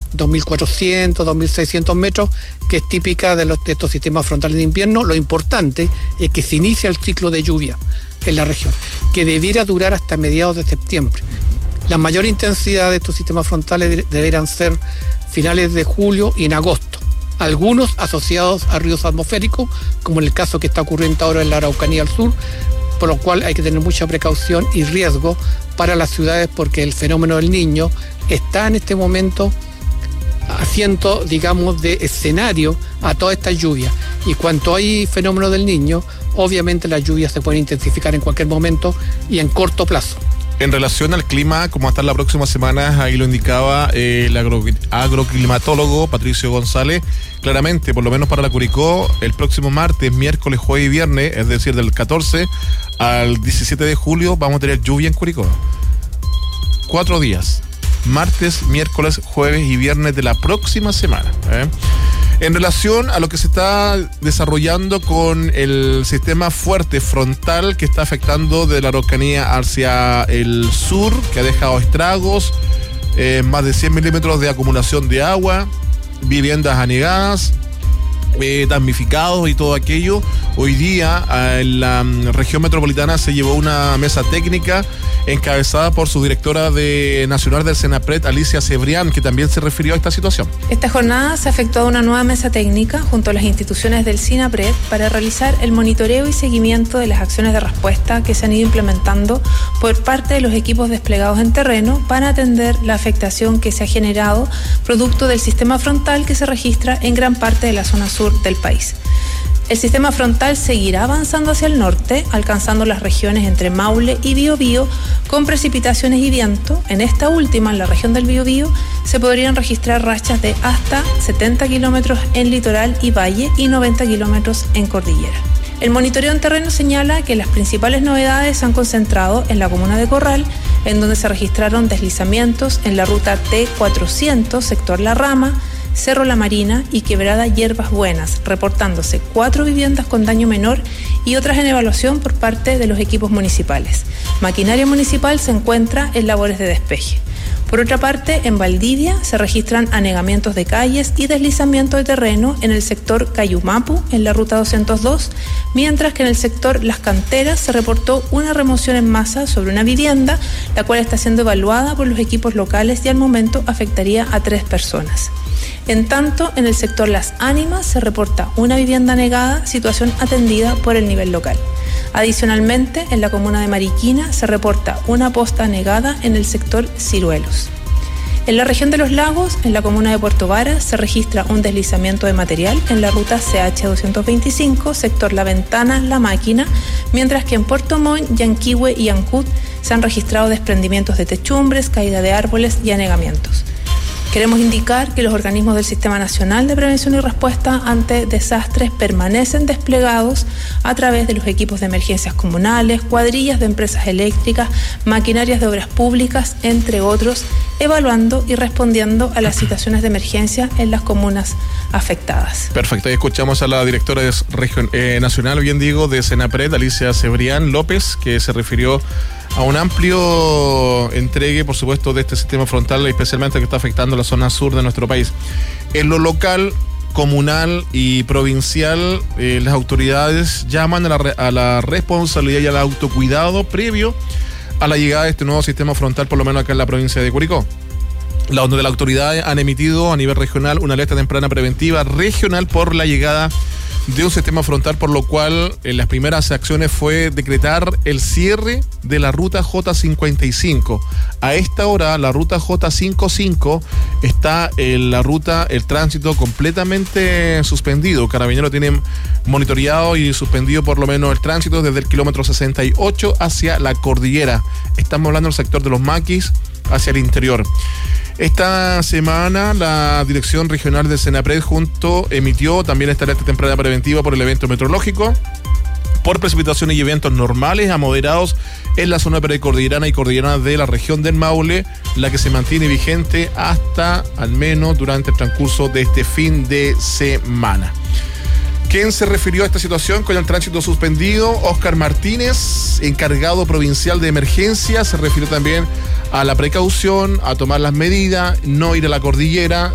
2.400, 2.600 metros, que es típica de estos sistemas frontales de invierno. Lo importante es que se inicia el ciclo de lluvia en la región, que debiera durar hasta mediados de septiembre. La mayor intensidad de estos sistemas frontales deberán ser finales de julio y en agosto, algunos asociados a ríos atmosféricos, como en el caso que está ocurriendo ahora en la Araucanía al sur, por lo cual hay que tener mucha precaución y riesgo para las ciudades, porque el fenómeno del Niño está en este momento haciendo, digamos, de escenario a toda esta lluvia. Y cuando hay fenómeno del Niño, obviamente las lluvias se pueden intensificar en cualquier momento y en corto plazo. En relación al clima, como hasta la próxima semana, ahí lo indicaba el agroclimatólogo Patricio González, claramente, por lo menos para la Curicó, el próximo martes, miércoles, jueves y viernes, es decir, del 14 al 17 de julio, vamos a tener lluvia en Curicó. 4 días, martes, miércoles, jueves y viernes de la próxima semana. En relación a lo que se está desarrollando con el sistema fuerte frontal que está afectando de la Araucanía hacia el sur, que ha dejado estragos, más de 100 milímetros de acumulación de agua, viviendas anegadas, damnificados y todo aquello. Hoy día en la región metropolitana se llevó una mesa técnica encabezada por su directora nacional del Senapred, Alicia Cebrián, que también se refirió a esta situación. Esta jornada se efectuó una nueva mesa técnica junto a las instituciones del Senapred para realizar el monitoreo y seguimiento de las acciones de respuesta que se han ido implementando por parte de los equipos desplegados en terreno para atender la afectación que se ha generado producto del sistema frontal que se registra en gran parte de la zona sur del país. El sistema frontal seguirá avanzando hacia el norte, alcanzando las regiones entre Maule y Biobío, con precipitaciones y viento. En esta última, en la región del Biobío, se podrían registrar rachas de hasta 70 kilómetros en litoral y valle y 90 kilómetros en cordillera. El monitoreo en terreno señala que las principales novedades se han concentrado en la comuna de Corral, en donde se registraron deslizamientos en la ruta T400, sector La Rama, Cerro La Marina y Quebrada Hierbas Buenas, reportándose 4 viviendas con daño menor y otras en evaluación por parte de los equipos municipales. Maquinaria municipal se encuentra en labores de despeje. Por otra parte, en Valdivia se registran anegamientos de calles y deslizamiento de terreno en el sector Cayumapu, en la ruta 202, mientras que en el sector Las Canteras se reportó una remoción en masa sobre una vivienda, la cual está siendo evaluada por los equipos locales y al momento afectaría a 3 personas. En tanto, en el sector Las Ánimas se reporta una vivienda anegada, situación atendida por el nivel local. Adicionalmente, en la comuna de Mariquina se reporta una posta anegada en el sector Ciruelos. En la región de los lagos, en la comuna de Puerto Varas, se registra un deslizamiento de material en la ruta CH225, sector La Ventana, La Máquina, mientras que en Puerto Montt, Yanquihue y Ancud se han registrado desprendimientos de techumbres, caída de árboles y anegamientos. Queremos indicar que los organismos del Sistema Nacional de Prevención y Respuesta ante Desastres permanecen desplegados a través de los equipos de emergencias comunales, cuadrillas de empresas eléctricas, maquinarias de obras públicas, entre otros, evaluando y respondiendo a las situaciones de emergencia en las comunas afectadas. Perfecto, y escuchamos a la directora nacional, bien digo, de Senapred, Alicia Cebrián López, que se refirió a un amplio entregue, por supuesto, de este sistema frontal, especialmente que está afectando la zona sur de nuestro país. En lo local, comunal y provincial, las autoridades llaman a la responsabilidad y al autocuidado previo a la llegada de este nuevo sistema frontal, por lo menos acá en la provincia de Curicó. Donde las autoridades han emitido a nivel regional una alerta temprana preventiva regional por la llegada de un sistema frontal, por lo cual en las primeras acciones fue decretar el cierre de la ruta J55. A esta hora la ruta J55 está en la ruta, el tránsito completamente suspendido. Carabineros tienen monitoreado y suspendido por lo menos el tránsito desde el kilómetro 68 hacia la cordillera. Estamos hablando del sector de los Maquis hacia el interior. Esta semana la Dirección Regional de Senapred emitió también esta alerta temprana preventiva por el evento meteorológico, por precipitaciones y eventos normales a moderados en la zona precordillerana y cordillerana de la región del Maule, la que se mantiene vigente hasta al menos durante el transcurso de este fin de semana. ¿Quién se refirió a esta situación con el tránsito suspendido? Óscar Martínez, encargado provincial de emergencia, se refirió también a la precaución, a tomar las medidas, no ir a la cordillera,